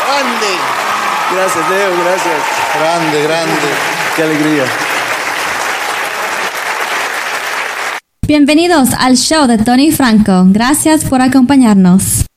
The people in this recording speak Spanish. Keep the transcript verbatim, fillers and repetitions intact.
Grande. Gracias, Leo, gracias. Grande, grande. Qué alegría. Bienvenidos al show de Tony Franco. Gracias por acompañarnos.